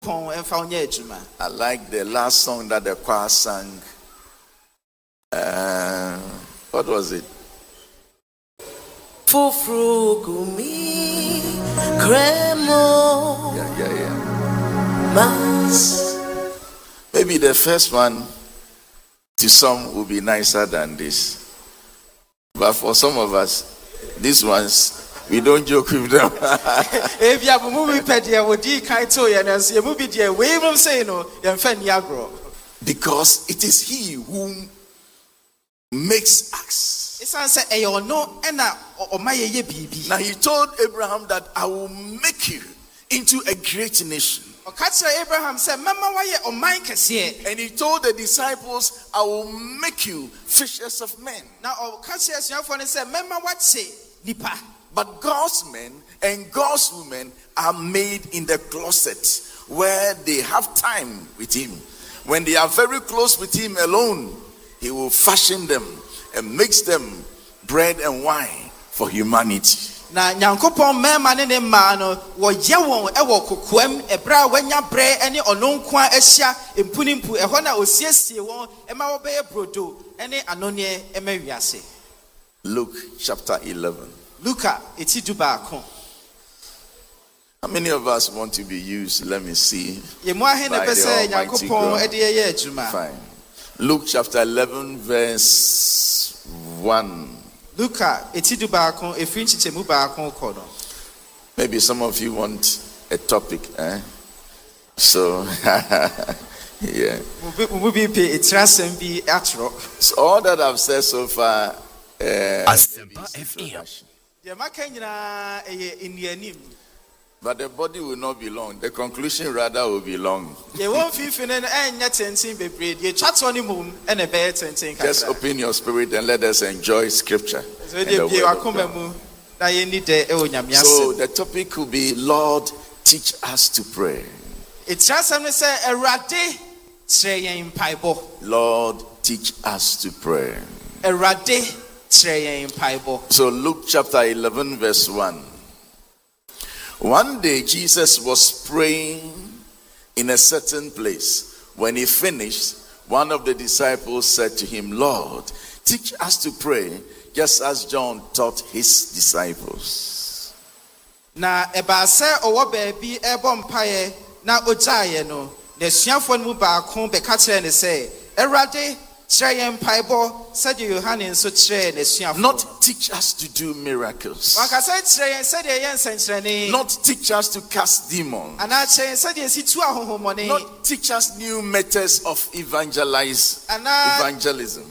I like the last song that the choir sang. What was it? Fufrugumi Cremo. Yeah. Mas. Maybe the first one to some will be nicer than this. But for some of us, these ones, we don't joke with them. Because it is He who makes us. Now He told Abraham that I will make you into a great nation. And He told the disciples, I will make you fishers of men. But God's men and God's women are made in the closet where they have time with Him. When they are very close with Him alone, He will fashion them and makes them bread and wine for humanity. Na nyankopon mema ne ma no wo ye won e wo kokoam ebra wanya bre ene ononkwa ahia empunimpu ehɔ na osiesie won e ma wo be brodo ene anone e ma wiase. Luke chapter 11. Luka etidu baako. How many of us want to be used? Let me see. Ye mo ahe ne pese nyankopon e de ye adwuma. Fine. Luke chapter 11 verse 1. Luka etidu baako efiri nchichemu baako kono. Maybe some of you want a topic, So yeah. So all that I've said so far but the body will not be long. The conclusion rather will be long. Just open your spirit and let us enjoy scripture. So the topic could be, Lord, teach us to pray. Lord, teach us to pray. So Luke chapter 11 verse 1. One day Jesus was praying in a certain place. When he finished, one of the disciples said to him, Lord, teach us to pray, just as John taught his disciples. Na ebase owo baabi ebompaye na ojaye no de suafo no baako be ka kire ne se Erade not teach us to do miracles. Not teach us to cast demons. Not teach us new methods of evangelism.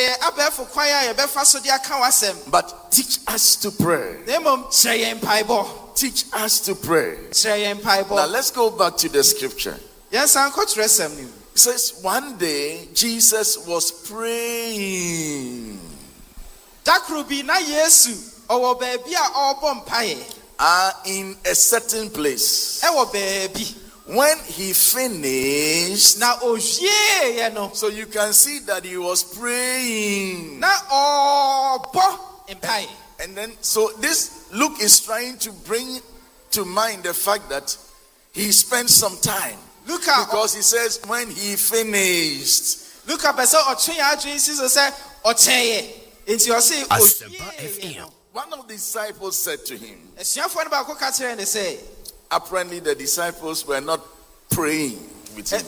But teach us to pray. Teach us to pray. Now let's go back to the scripture. It says one day Jesus was praying in a certain place. When he finished, so you can see that he was praying. And then, so this Luke is trying to bring to mind the fact that he spent some time. Because he says when he finished. One of the disciples said to him. Apparently the disciples were not praying with him.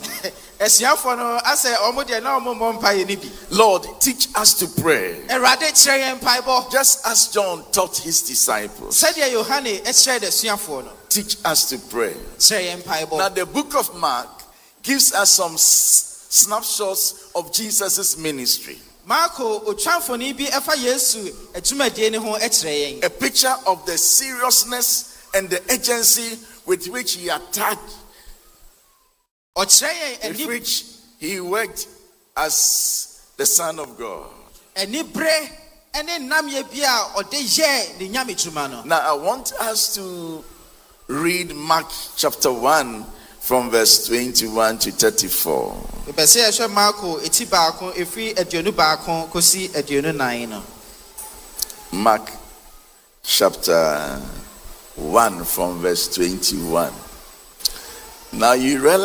Lord, teach us to pray, just as John taught his disciples. Teach us to pray. Now the book of Mark gives us some snapshots of Jesus' ministry. A picture of the seriousness and the urgency with which he attacked, with which he worked as the Son of God. Now I want us to read Mark chapter 1 from verse 21 to 34. Mark chapter 1 from verse 21. Now you realize